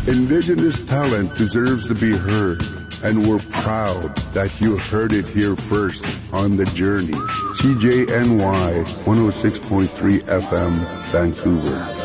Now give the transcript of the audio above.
Indigenous talent deserves to be heard, and we're proud that you heard it here first on The Journey. CJNY 106.3 FM, Vancouver.